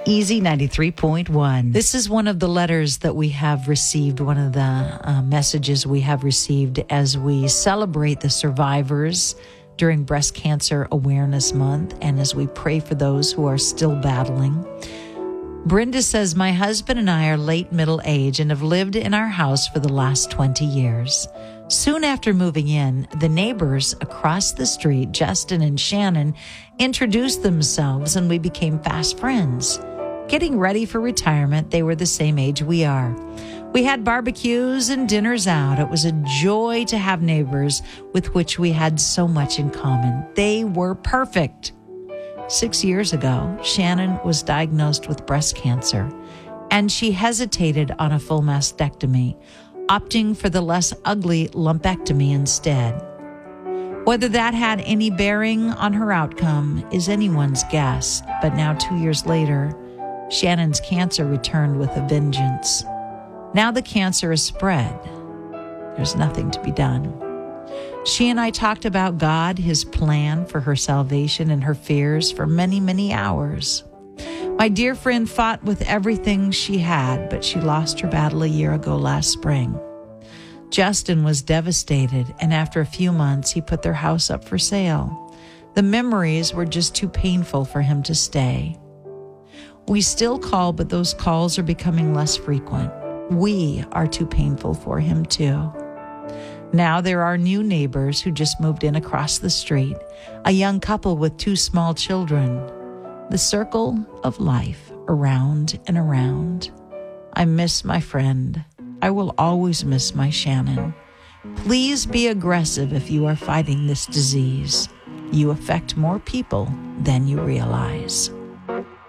Easy 93.1. This is one of the letters that we have received, one of the messages we have received as we celebrate the survivors during Breast Cancer Awareness Month and as we pray for those who are still battling. Brenda says, my husband and I are late middle age and have lived in our house for the last 20 years. Soon after moving in, the neighbors across the street, Justin and Shannon, introduced themselves and we became fast friends. Getting ready for retirement, they were the same age we are. We had barbecues and dinners out. It was a joy to have neighbors with which we had so much in common. They were perfect. 6 years ago, Shannon was diagnosed with breast cancer, and she hesitated on a full mastectomy, opting for the less ugly lumpectomy instead. Whether that had any bearing on her outcome is anyone's guess, but now 2 years later, Shannon's cancer returned with a vengeance. Now the cancer is spread. There's nothing to be done. She and I talked about God, his plan for her salvation and her fears for many, many hours. My dear friend fought with everything she had, but she lost her battle a year ago last spring. Justin was devastated, and after a few months, he put their house up for sale. The memories were just too painful for him to stay. We still call, but those calls are becoming less frequent. We are too painful for him too. Now there are new neighbors who just moved in across the street, a young couple with 2 small children. The circle of life around and around. I miss my friend. I will always miss my Shannon. Please be aggressive if you are fighting this disease. You affect more people than you realize.